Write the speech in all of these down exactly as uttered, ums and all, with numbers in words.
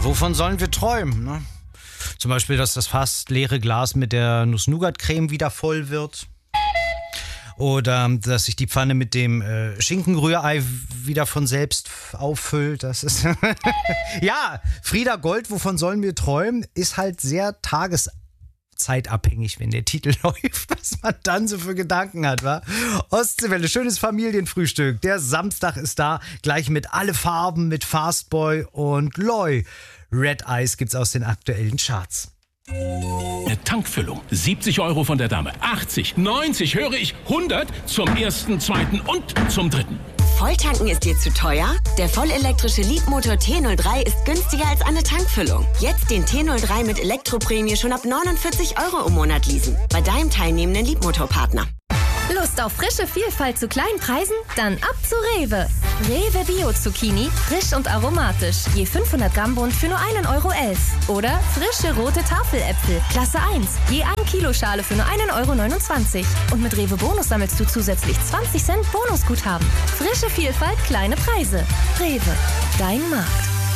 wovon sollen wir träumen? Ne? Zum Beispiel, dass das fast leere Glas mit der Nuss-Nougat-Creme wieder voll wird. Oder dass sich die Pfanne mit dem äh, Schinkenrührei wieder von selbst auffüllt. Das ist ja, Frieda Gold, wovon sollen wir träumen, ist halt sehr tageszeitabhängig, wenn der Titel läuft, was man dann so für Gedanken hat, wa? Ostseewelle, schönes Familienfrühstück. Der Samstag ist da, gleich mit alle Farben, mit Fastboy und Loy. Red Eyes gibt's aus den aktuellen Charts. Eine Tankfüllung. siebzig Euro von der Dame. achtzig, neunzig, höre ich. hundert zum ersten, zweiten und zum dritten. Volltanken ist dir zu teuer? Der vollelektrische Leapmotor T null drei ist günstiger als eine Tankfüllung. Jetzt den T null drei mit Elektroprämie schon ab neunundvierzig Euro im Monat leasen. Bei deinem teilnehmenden Leapmotor-Partner. Lust auf frische Vielfalt zu kleinen Preisen? Dann ab zu Rewe. Rewe Bio-Zucchini, frisch und aromatisch. Je fünfhundert Gramm Bund für nur einen Euro elf. Oder frische rote Tafeläpfel, Klasse eins. Je ein Kilo Schale für nur einen Euro neunundzwanzig. Und mit Rewe Bonus sammelst du zusätzlich zwanzig Cent Bonusguthaben. Frische Vielfalt, kleine Preise. Rewe, dein Markt.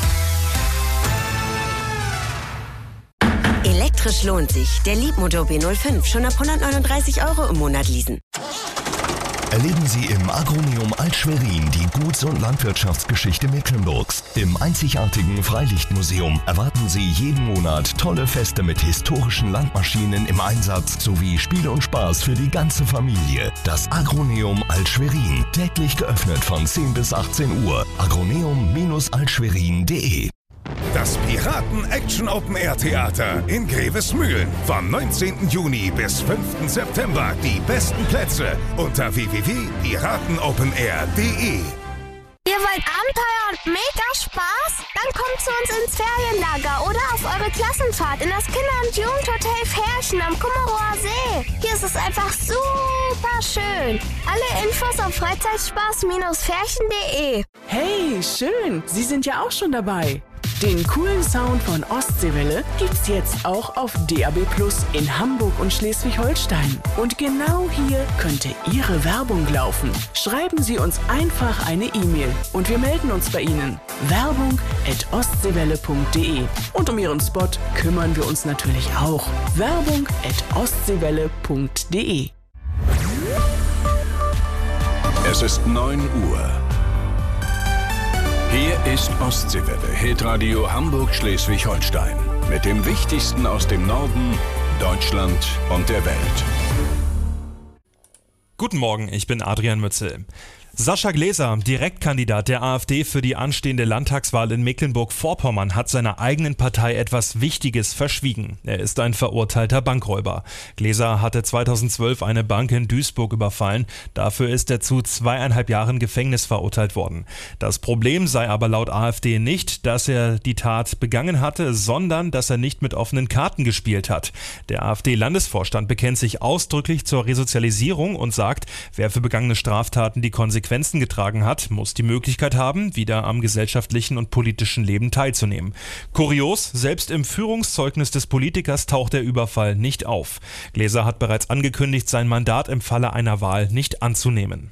Elektrisch lohnt sich. Der Leapmotor B null fünf schon ab hundertneununddreißig Euro im Monat leasen. Erleben Sie im Agroneum Alt-Schwerin die Guts- und Landwirtschaftsgeschichte Mecklenburgs. Im einzigartigen Freilichtmuseum erwarten Sie jeden Monat tolle Feste mit historischen Landmaschinen im Einsatz sowie Spiele und Spaß für die ganze Familie. Das Agroneum Alt-Schwerin, täglich geöffnet von zehn bis achtzehn Uhr. agroneum altschwerin punkt de. Das Piraten-Action-Open-Air-Theater in Grevesmühlen. Vom neunzehnten Juni bis fünften September. Die besten Plätze unter w w w punkt piraten open air punkt de. Ihr wollt Abenteuer und mega Spaß? Dann kommt zu uns ins Ferienlager oder auf eure Klassenfahrt in das Kinder- und Jugendhotel Ferchen am Kummerower See. Hier ist es einfach super schön. Alle Infos auf freizeitspaß ferchen punkt de. Hey, schön. Sie sind ja auch schon dabei. Den coolen Sound von Ostseewelle gibt's jetzt auch auf D A B Plus in Hamburg und Schleswig-Holstein. Und genau hier könnte Ihre Werbung laufen. Schreiben Sie uns einfach eine E-Mail und wir melden uns bei Ihnen. Werbung at ostseewelle punkt de. Und um Ihren Spot kümmern wir uns natürlich auch. Werbung at ostseewelle punkt de. Es ist neun Uhr. Hier ist Ostseewelle, Hitradio Hamburg-Schleswig-Holstein. Mit dem Wichtigsten aus dem Norden, Deutschland und der Welt. Guten Morgen, ich bin Adrian Mützel. Sascha Gläser, Direktkandidat der AfD für die anstehende Landtagswahl in Mecklenburg-Vorpommern, hat seiner eigenen Partei etwas Wichtiges verschwiegen. Er ist ein verurteilter Bankräuber. Gläser hatte zweitausendzwölf eine Bank in Duisburg überfallen. Dafür ist er zu zweieinhalb Jahren Gefängnis verurteilt worden. Das Problem sei aber laut AfD nicht, dass er die Tat begangen hatte, sondern dass er nicht mit offenen Karten gespielt hat. Der AfD-Landesvorstand bekennt sich ausdrücklich zur Resozialisierung und sagt, wer für begangene Straftaten die Konsequenzen Konsequenzen getragen hat, muss die Möglichkeit haben, wieder am gesellschaftlichen und politischen Leben teilzunehmen. Kurios, selbst im Führungszeugnis des Politikers taucht der Überfall nicht auf. Gläser hat bereits angekündigt, sein Mandat im Falle einer Wahl nicht anzunehmen.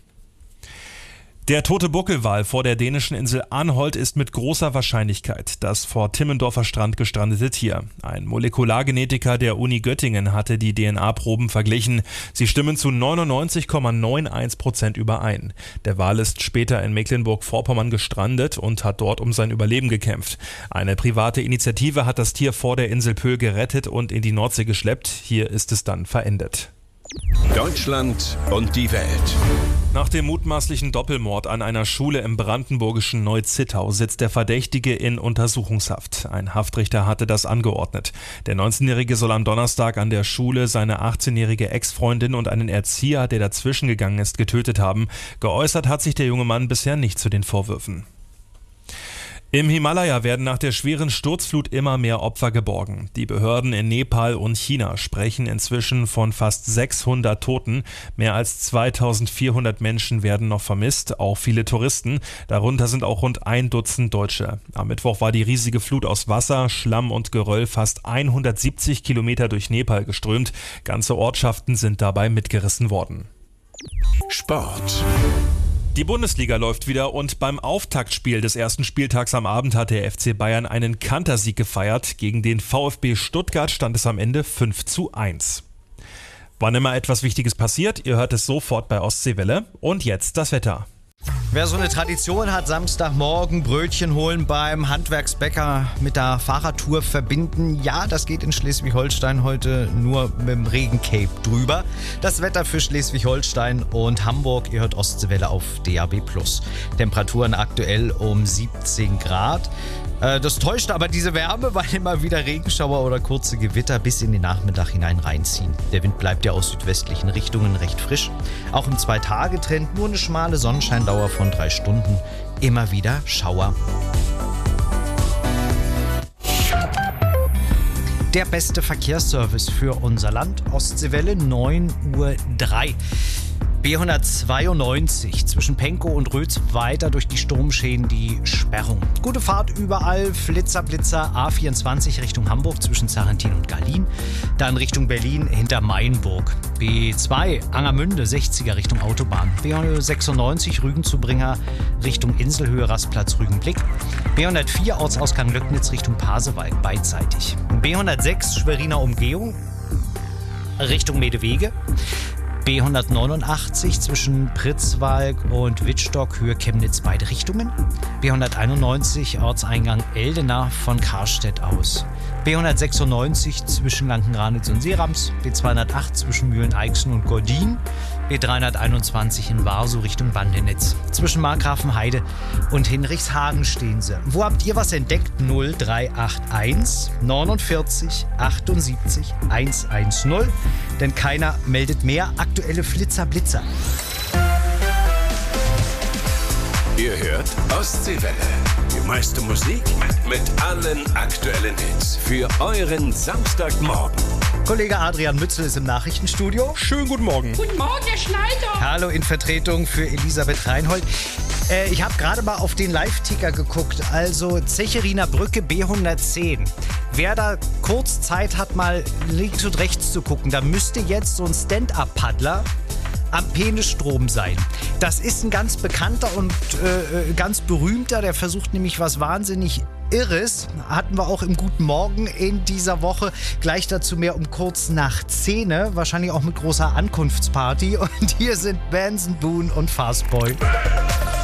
Der tote Buckelwal vor der dänischen Insel Anholt ist mit großer Wahrscheinlichkeit das vor Timmendorfer Strand gestrandete Tier. Ein Molekulargenetiker der Uni Göttingen hatte die D N A-Proben verglichen. Sie stimmen zu neunundneunzig Komma einundneunzig Prozent überein. Der Wal ist später in Mecklenburg-Vorpommern gestrandet und hat dort um sein Überleben gekämpft. Eine private Initiative hat das Tier vor der Insel Pöhl gerettet und in die Nordsee geschleppt. Hier ist es dann verendet. Deutschland und die Welt. Nach dem mutmaßlichen Doppelmord an einer Schule im brandenburgischen Neu-Zittau sitzt der Verdächtige in Untersuchungshaft. Ein Haftrichter hatte das angeordnet. Der neunzehnjährige soll am Donnerstag an der Schule seine achtzehnjährige Ex-Freundin und einen Erzieher, der dazwischen gegangen ist, getötet haben. Geäußert hat sich der junge Mann bisher nicht zu den Vorwürfen. Im Himalaya werden nach der schweren Sturzflut immer mehr Opfer geborgen. Die Behörden in Nepal und China sprechen inzwischen von fast sechshundert Toten. Mehr als zweitausendvierhundert Menschen werden noch vermisst, auch viele Touristen. Darunter sind auch rund ein Dutzend Deutsche. Am Mittwoch war die riesige Flut aus Wasser, Schlamm und Geröll fast hundertsiebzig Kilometer durch Nepal geströmt. Ganze Ortschaften sind dabei mitgerissen worden. Sport. Die Bundesliga läuft wieder und beim Auftaktspiel des ersten Spieltags am Abend hat der F C Bayern einen Kantersieg gefeiert. Gegen den VfB Stuttgart stand es am Ende fünf zu eins. Wann immer etwas Wichtiges passiert, ihr hört es sofort bei Ostseewelle. Und jetzt das Wetter. Wer so eine Tradition hat, Samstagmorgen Brötchen holen beim Handwerksbäcker mit der Fahrradtour verbinden, ja, das geht in Schleswig-Holstein heute nur mit dem Regencape drüber. Das Wetter für Schleswig-Holstein und Hamburg, ihr hört Ostseewelle auf D A B plus. Temperaturen aktuell um siebzehn Grad. Das täuscht aber diese Wärme, weil immer wieder Regenschauer oder kurze Gewitter bis in den Nachmittag hinein reinziehen. Der Wind bleibt ja aus südwestlichen Richtungen recht frisch. Auch im Zwei-Tage-Trend nur eine schmale Sonnenscheindauer von drei Stunden. Immer wieder Schauer. Der beste Verkehrsservice für unser Land. Ostseewelle neun Uhr drei. B hundertzweiundneunzig zwischen Pankow und Rötz weiter durch die Sturmschäden die Sperrung. Gute Fahrt überall, Flitzer, Blitzer, A vierundzwanzig Richtung Hamburg zwischen Sarrentin und Garlin. Dann Richtung Berlin hinter Mainburg. B zwei Angermünde, sechziger Richtung Autobahn. B hundertsechsundneunzig Rügen-zu-Bringer Richtung Inselhöhe, Rastplatz Rügenblick. B hundertvier Ortsausgang Löcknitz Richtung Pasewalk beidseitig. B hundertsechs Schweriner Umgehung Richtung Medewege. B hundertneunundachtzig zwischen Pritzwalk und Wittstock, Höhe Chemnitz, beide Richtungen. B hunderteinundneunzig Ortseingang Eldena von Karstedt aus. B hundertsechsundneunzig zwischen Lankenranitz und Seerams. B zweihundertacht zwischen Mühlen-Eichsen und Gordin. B dreihunderteinundzwanzig in Warsow Richtung Wandenitz. Zwischen Markgrafenheide und Hinrichshagen stehen sie. Wo habt ihr was entdeckt? null drei acht eins neunundvierzig achtundsiebzig hundertzehn. Denn keiner meldet mehr. Aktuelle Flitzer Blitzer. Ihr hört Ostseewelle. Die meiste Musik mit allen aktuellen Hits. Für euren Samstagmorgen. Kollege Adrian Mützel ist im Nachrichtenstudio. Schönen guten Morgen. Guten Morgen, Herr Schneider. Hallo in Vertretung für Elisabeth Reinhold. Äh, ich habe gerade mal auf den Live-Ticker geguckt. Also Zecheriner Brücke B hundertzehn. Wer da kurz Zeit hat, mal links und rechts zu gucken, da müsste jetzt so ein Stand-Up-Paddler am Penisstrom sein. Das ist ein ganz bekannter und äh, ganz berühmter, der versucht nämlich was wahnsinnig Irres. Hatten wir auch im Guten Morgen in dieser Woche. Gleich dazu mehr um kurz nach zehn, wahrscheinlich auch mit großer Ankunftsparty. Und hier sind Benson Boone und Fastboy.